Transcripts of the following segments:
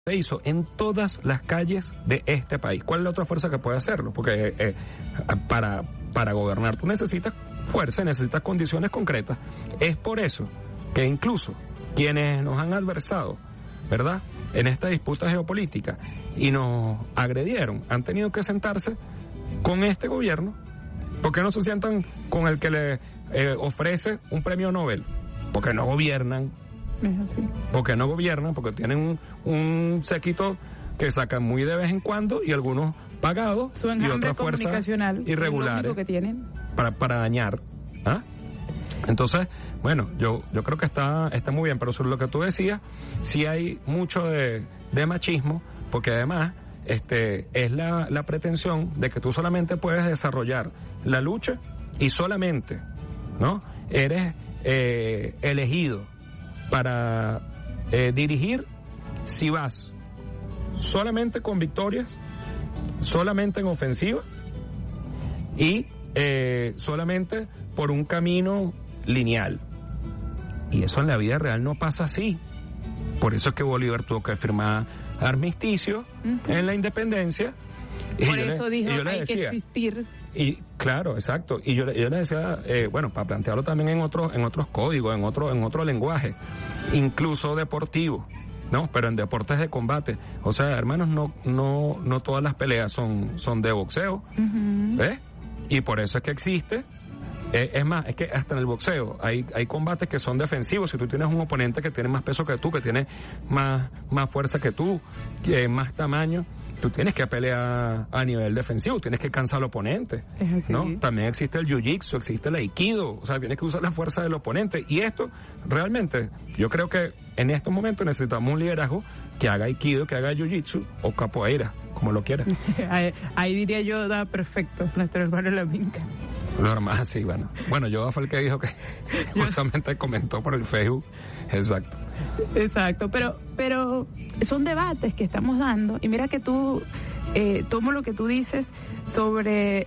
se hizo en todas las calles de este país. ¿Cuál es la otra fuerza que puede hacerlo? Porque para gobernar tú necesitas fuerza, necesitas condiciones concretas. Es por eso que incluso quienes nos han adversado, ¿verdad?, en esta disputa geopolítica y nos agredieron, han tenido que sentarse con este gobierno. ¿Por qué no se sientan con el que le ofrece un premio Nobel? Porque no gobiernan. Porque no gobiernan, porque tienen un séquito que sacan muy de vez en cuando y algunos pagados y otras fuerzas irregulares que tienen para dañar. ¿Ah? Entonces, bueno, yo creo que está muy bien, pero sobre lo que tú decías, sí hay mucho de machismo, porque además es la pretensión de que tú solamente puedes desarrollar la lucha y solamente, ¿no?, eres elegido para dirigir si vas solamente con victorias, solamente en ofensiva y solamente por un camino lineal. Y eso en la vida real no pasa así. Por eso es que Bolívar tuvo que firmar armisticio en la independencia. Por eso dijo, hay que existir. Y claro, exacto. Y yo le decía, bueno, para plantearlo también en otros códigos, en otro lenguaje, incluso deportivo, ¿no? Pero en deportes de combate. O sea, hermanos, no todas las peleas son de boxeo, ¿ves? Y por eso es que existe. Es más, es que hasta en el boxeo hay combates que son defensivos. Si tú tienes un oponente que tiene más peso que tú, que tiene más fuerza que tú, más tamaño, tú tienes que pelear a nivel defensivo, tienes que cansar al oponente, ¿no? También existe el jiu-jitsu, existe el aikido, o sea, tienes que usar la fuerza del oponente. Y esto, realmente, yo creo que en estos momentos necesitamos un liderazgo que haga aikido, que haga jiu-jitsu o capoeira, como lo quieras. Ahí diría yo, da perfecto, nuestro hermano Laminca. Normal, sí, bueno. Bueno, yo fue el que dijo que justamente comentó por el Facebook. Exacto. Exacto, pero son debates que estamos dando. Y mira que tú, tomo lo que tú dices sobre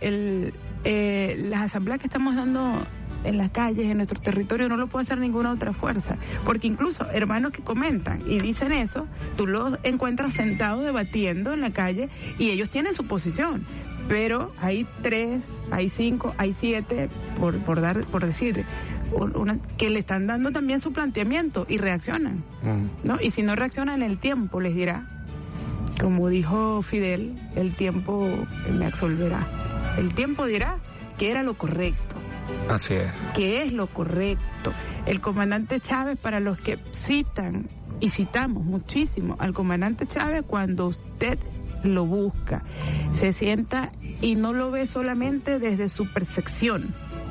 las asambleas que estamos dando en las calles, en nuestro territorio, no lo puede hacer ninguna otra fuerza. Porque incluso hermanos que comentan y dicen eso, tú los encuentras sentados debatiendo en la calle y ellos tienen su posición. Pero hay 3, hay 5, hay 7, por decir, que le están dando también su planteamiento y reaccionan, ¿no? Y si no reaccionan, el tiempo les dirá, como dijo Fidel, el tiempo me absolverá. El tiempo dirá que era lo correcto. Así es. Que es lo correcto. El comandante Chávez, para los que citan, y citamos muchísimo al comandante Chávez, cuando usted lo busca, se sienta y no lo ve solamente desde su percepción,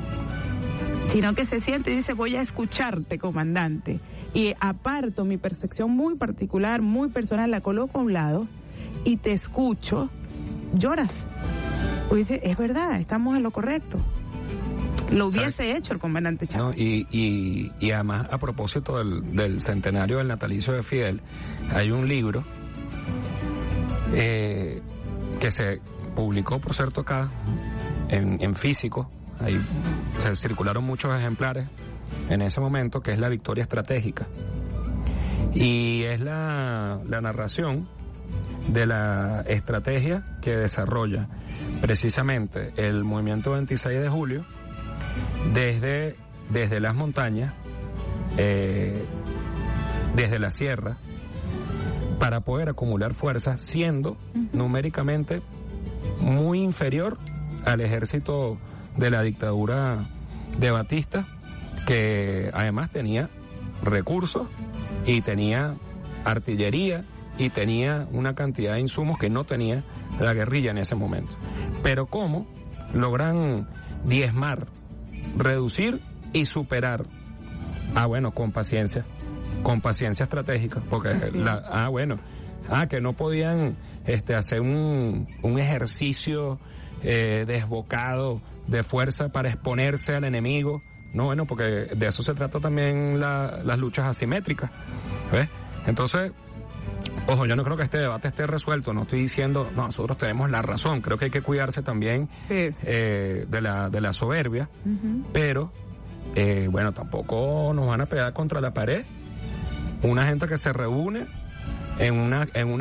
sino que se siente y dice, voy a escucharte, comandante, y aparto mi percepción muy particular, muy personal, la coloco a un lado y te escucho, lloras. O dice, es verdad, estamos en lo correcto. Lo hubiese hecho el comandante Chávez. No, y además, a propósito del centenario del natalicio de Fidel, hay un libro que se publicó, por cierto, acá en físico. Ahí se circularon muchos ejemplares en ese momento, que es La Victoria Estratégica, y es la narración de la estrategia que desarrolla precisamente el movimiento 26 de julio desde las montañas, desde la sierra, para poder acumular fuerzas, siendo numéricamente muy inferior al ejército de la dictadura de Batista, que además tenía recursos y tenía artillería y tenía una cantidad de insumos que no tenía la guerrilla en ese momento. Pero ¿cómo logran diezmar, reducir y superar? Bueno, con paciencia estratégica, porque que no podían hacer un ejercicio desbocado de fuerza para exponerse al enemigo. No, bueno, porque de eso se trata también las luchas asimétricas, ¿ves? Entonces, ojo, yo no creo que este debate esté resuelto, no estoy diciendo, no, nosotros tenemos la razón, creo que hay que cuidarse también de la soberbia, pero bueno, tampoco nos van a pegar contra la pared una gente que se reúne en una